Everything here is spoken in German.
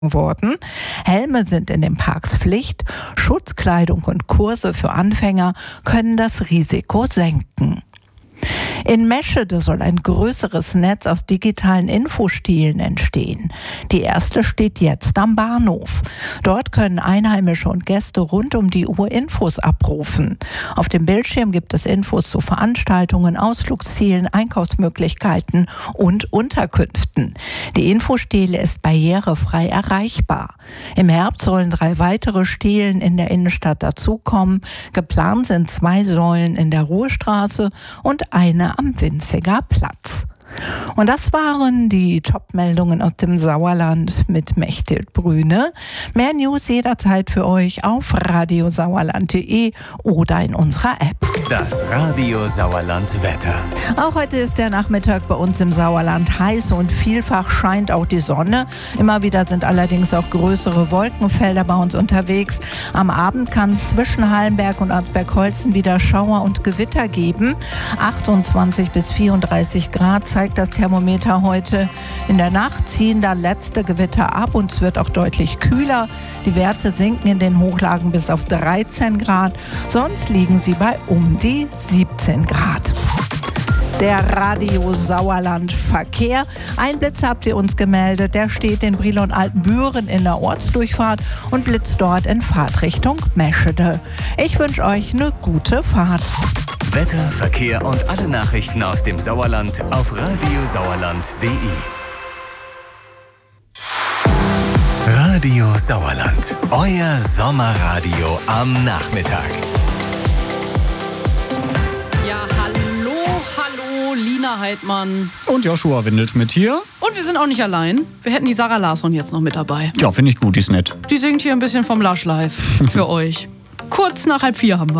worden. Helme sind in den Parks Pflicht. Schutzkleidung und Kurse für Anfänger können das Risiko senken. In Meschede soll ein größeres Netz aus digitalen Infostielen entstehen. Die erste steht jetzt am Bahnhof. Dort können Einheimische und Gäste rund um die Uhr Infos abrufen. Auf dem Bildschirm gibt es Infos zu Veranstaltungen, Ausflugszielen, Einkaufsmöglichkeiten und Unterkünften. Die Infostele ist barrierefrei erreichbar. Im Herbst sollen 3 weitere Stelen in der Innenstadt dazukommen. Geplant sind 2 Säulen in der Ruhestraße und eine am Winziger Platz. Und das waren die Top-Meldungen aus dem Sauerland mit Mechthild Brüne. Mehr News jederzeit für euch auf radiosauerland.de oder in unserer App. Das Radio Sauerland Wetter. Auch heute ist der Nachmittag bei uns im Sauerland heiß und vielfach scheint auch die Sonne. Immer wieder sind allerdings auch größere Wolkenfelder bei uns unterwegs. Am Abend kann es zwischen Hallenberg und Arnsberg-Holzen wieder Schauer und Gewitter geben. 28 bis 34 Grad zeigt das Thermometer heute. In der Nacht ziehen dann letzte Gewitter ab und es wird auch deutlich kühler. Die Werte sinken in den Hochlagen bis auf 13 Grad. Sonst liegen sie bei um die 17 Grad. Der Radio Sauerland Verkehr. Ein Blitzer habt ihr uns gemeldet. Der steht in Brilon Altenbüren in der Ortsdurchfahrt und blitzt dort in Fahrtrichtung Meschede. Ich wünsche euch eine gute Fahrt. Wetter, Verkehr und alle Nachrichten aus dem Sauerland auf radiosauerland.de. Radio Sauerland, euer Sommerradio am Nachmittag. Ja, hallo, Lina Heidmann. Und Joshua Windelschmidt hier. Und wir sind auch nicht allein. Wir hätten die Sarah Larsson jetzt noch mit dabei. Ja, finde ich gut, die ist nett. Die singt hier ein bisschen vom Lush Life für euch. Kurz nach 3:30 haben wir.